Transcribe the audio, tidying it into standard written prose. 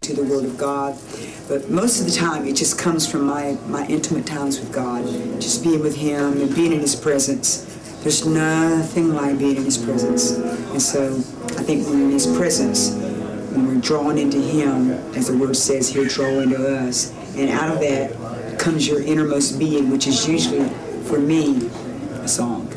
to the Word of God. But most of the time, it just comes from my intimate times with God, just being with Him and being in His presence. There's nothing like being in His presence. And so I think when we're in His presence, when we're drawn into Him, as the Word says, He'll draw into us. And out of that comes your innermost being, which is usually, for me, a song.